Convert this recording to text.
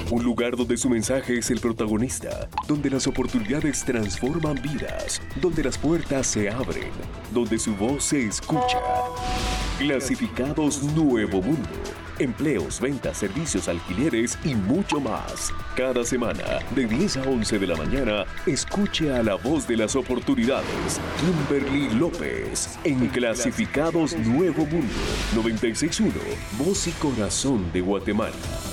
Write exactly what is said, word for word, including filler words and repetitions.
Un lugar donde su mensaje es el protagonista, donde las oportunidades transforman vidas, donde las puertas se abren, donde su voz se escucha. Clasificados Nuevo Mundo. Empleos, ventas, servicios, alquileres y mucho más. Cada semana, de diez a once de la mañana, escuche a la voz de las oportunidades, Kimberly López, en Clasificados Nuevo Mundo, noventa y seis punto uno, Voz y Corazón de Guatemala.